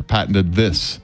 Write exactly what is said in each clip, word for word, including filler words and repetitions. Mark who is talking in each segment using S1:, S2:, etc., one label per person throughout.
S1: patented this.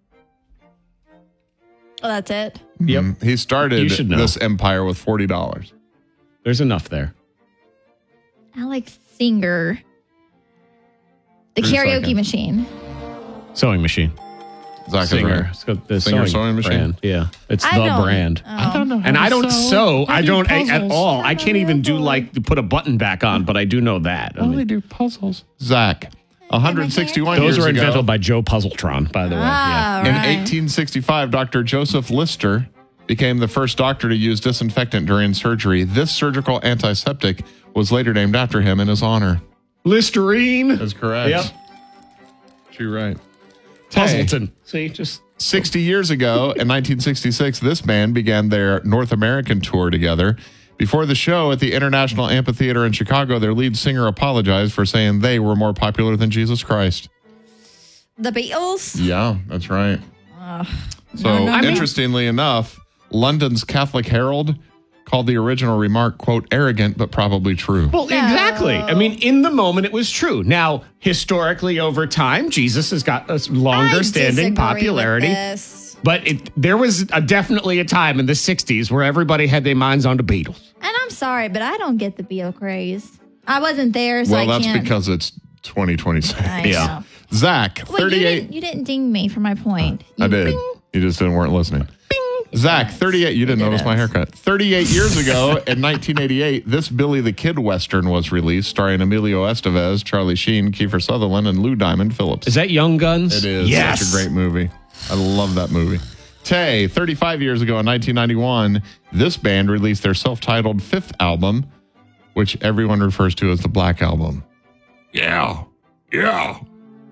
S2: Oh, that's it?
S3: Yep.
S1: Mm, he started
S3: You should know.
S1: this empire with forty dollars.
S3: There's enough there.
S2: Alex Singer. The
S1: Three
S2: karaoke
S1: seconds.
S2: machine.
S3: Sewing machine.
S1: Zach is
S3: Singer.
S1: right.
S3: It's got the
S1: Singer
S3: sewing,
S1: sewing machine?
S3: brand. Yeah. It's
S2: I
S3: the
S2: don't-
S3: brand.
S2: oh. I don't
S1: know.
S3: And I don't sew. I,
S1: do
S3: don't a- at
S1: puzzles.
S3: all. I can't even do like to put a button back on, but I do know that. I
S1: Oh,
S3: mean,
S1: they do puzzles. Zach, one hundred sixty-one
S3: those
S1: years
S3: were
S1: ago.
S3: invented by Joe Puzzletron, by the way.
S2: Ah,
S1: In
S2: right.
S1: eighteen sixty-five, Doctor Joseph Lister became the first doctor to use disinfectant during surgery. This surgical antiseptic was later named after him in his honor.
S3: Yeah. Listerine.
S1: That's correct.
S3: Yep.
S1: You're right. Hey,
S3: Puzzleton. See, just
S1: sixty years ago, in nineteen sixty-six, this band began their North American tour together. Before the show at the International Amphitheater in Chicago, their lead singer apologized for saying they were more popular than Jesus Christ.
S2: The Beatles?
S1: Yeah, that's right. So,
S2: no, no, no.
S1: interestingly enough, London's Catholic Herald called the original remark, quote, arrogant, but probably true.
S3: Well,
S2: No.
S3: exactly. I mean, in the moment, it was true. Now, historically, over time, Jesus has got a longer
S2: I
S3: standing
S2: disagree
S3: popularity.
S2: with this.
S3: But it, there was a, definitely a time in the sixties where everybody had their minds on the Beatles.
S2: And I'm sorry, but I don't get the Beatle craze. I wasn't there, so
S1: Well,
S2: I
S1: that's
S2: can't.
S1: because it's twenty twenty-six.
S2: I
S3: Yeah.
S2: know.
S1: Zach,
S2: Wait, you
S1: thirty-eight.
S2: didn't, you didn't ding me for my point.
S1: I
S2: You-
S1: did.
S2: Bing.
S1: You just didn't weren't listening. Zach, thirty-eight. You didn't
S2: I
S1: notice my
S2: didn't.
S1: haircut. thirty-eight years ago, in nineteen eighty-eight, this Billy the Kid Western was released, starring Emilio Estevez, Charlie Sheen, Kiefer Sutherland, and Lou Diamond Phillips.
S3: Is that Young Guns?
S1: It is.
S3: Yes.
S1: Such a great movie. I love that movie. Tay, thirty-five years ago in nineteen ninety-one, this band released their self-titled fifth album, which everyone refers to as the Black Album. Yeah. Yeah.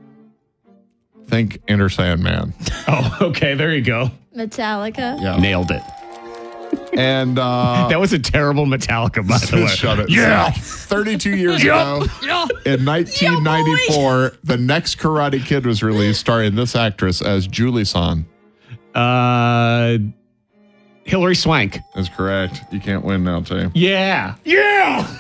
S1: Think Enter Sandman.
S3: Oh, okay. There you go.
S2: Metallica.
S1: Yeah.
S3: Nailed it.
S1: And uh
S3: That was a terrible Metallica, by the way.
S1: shut it.
S3: Yeah.
S1: thirty-two years ago, in nineteen ninety-four, The Next Karate Kid was released, starring this actress as Julie San.
S3: Uh, Hillary Swank.
S1: That's correct. You can't win now, Tay.
S3: Yeah. Yeah.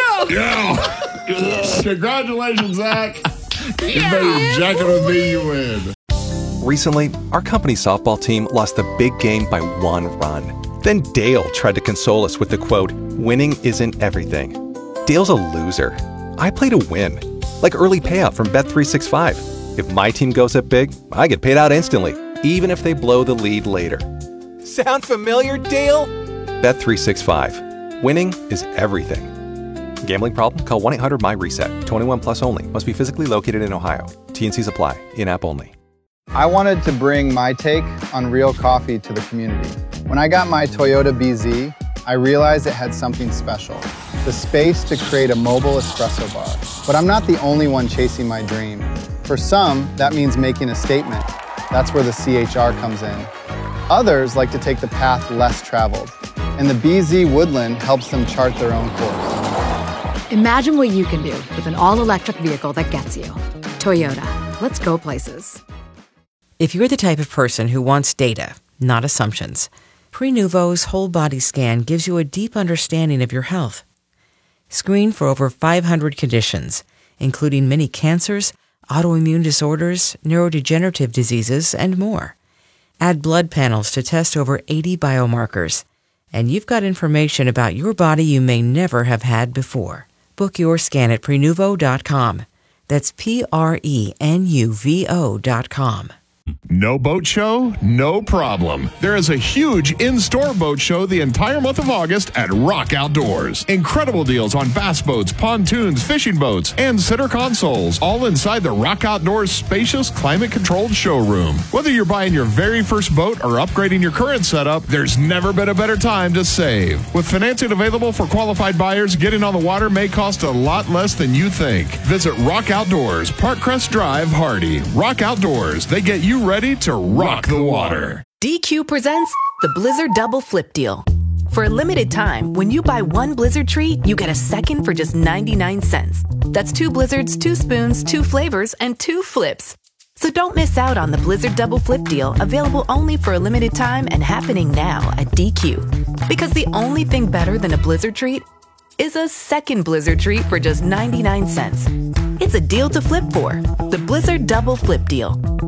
S1: Yeah. Congratulations, Zach. You better jacket with me, you win.
S4: Recently, our company softball team lost the big game by one run. Then Dale tried to console us with the quote, winning isn't everything. Dale's a loser. I play to win. Like early payout from Bet three sixty-five. If my team goes up big, I get paid out instantly, even if they blow the lead later. Sound familiar, Dale? Bet three sixty-five. Winning is everything. Gambling problem? Call one eight hundred my reset. twenty-one plus only. Must be physically located in Ohio. T N Cs apply. In-app only.
S5: I wanted to bring my take on real coffee to the community. When I got my Toyota B Z, I realized it had something special. The space to create a mobile espresso bar. But I'm not the only one chasing my dream. For some, that means making a statement. That's where the C H R comes in. Others like to take the path less traveled. And the B Z Woodland helps them chart their own course.
S6: Imagine what you can do with an all-electric vehicle that gets you. Toyota. Let's go places.
S7: If you're the type of person who wants data, not assumptions, Prenuvo's whole body scan gives you a deep understanding of your health. Screen for over five hundred conditions, including many cancers, autoimmune disorders, neurodegenerative diseases, and more. Add blood panels to test over eighty biomarkers, and you've got information about your body you may never have had before. Book your scan at Prenuvo dot com. That's P R E N U V O dot com.
S1: No boat show? No problem. There is a huge in-store boat show the entire month of August at Rock Outdoors. Incredible deals on bass boats, pontoons, fishing boats, and center consoles, all inside the Rock Outdoors spacious, climate-controlled showroom. Whether you're buying your very first boat or upgrading your current setup, there's never been a better time to save. With financing available for qualified buyers, getting on the water may cost a lot less than you think. Visit Rock Outdoors, Parkcrest Drive, Hardy. Rock Outdoors. They get you ready to rock the water.
S8: D Q presents the Blizzard Double Flip Deal. For a limited time, when you buy one Blizzard treat, you get a second for just ninety-nine cents. That's two Blizzards, two spoons, two flavors, and two flips. So don't miss out on the Blizzard Double Flip Deal, available only for a limited time and happening now at D Q. Because the only thing better than a Blizzard treat is a second Blizzard treat for just ninety-nine cents. It's a deal to flip for. The Blizzard Double Flip Deal.